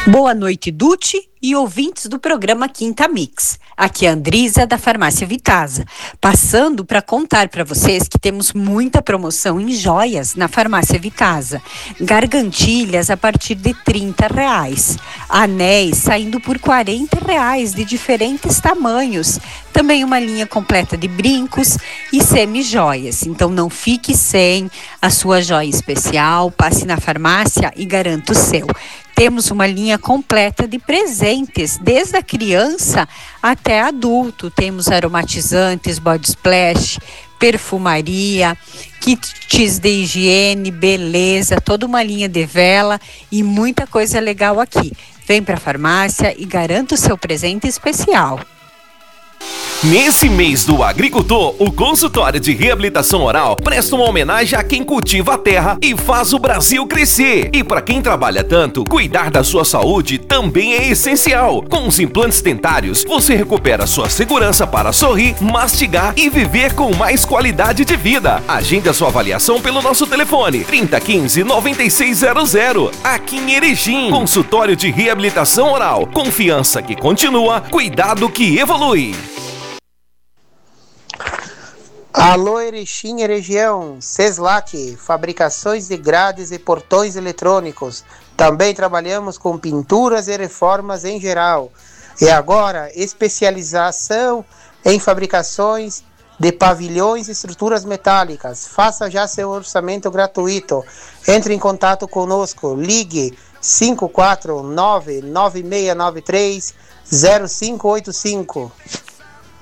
Boa noite, Dutti e ouvintes do programa Quinta Mix. Aqui é a Andrisa, da Farmácia Vitasa, passando para contar para vocês que temos muita promoção em joias na Farmácia Vitasa. Gargantilhas a partir de R$30, anéis saindo por R$40 de diferentes tamanhos. Também uma linha completa de brincos e semi-joias. Então não fique sem a sua joia especial, passe na farmácia e garanta o seu. Temos uma linha completa de presentes, desde a criança até adulto. Temos aromatizantes, body splash, perfumaria, kits de higiene, beleza, toda uma linha de vela e muita coisa legal aqui. Vem para a farmácia e garanta o seu presente especial. Nesse mês do agricultor, o consultório de reabilitação oral presta uma homenagem a quem cultiva a terra e faz o Brasil crescer. E para quem trabalha tanto, cuidar da sua saúde também é essencial. Com os implantes dentários, você recupera sua segurança para sorrir, mastigar e viver com mais qualidade de vida. Agende a sua avaliação pelo nosso telefone 3015-9600. Aqui em Erechim, consultório de reabilitação oral. Confiança que continua, cuidado que evolui. Alô Erechim e região, Ceslac, fabricações de grades e portões eletrônicos. Também trabalhamos com pinturas e reformas em geral. E agora, especialização em fabricações de pavilhões e estruturas metálicas. Faça já seu orçamento gratuito. Entre em contato conosco, ligue 549-9693-0585.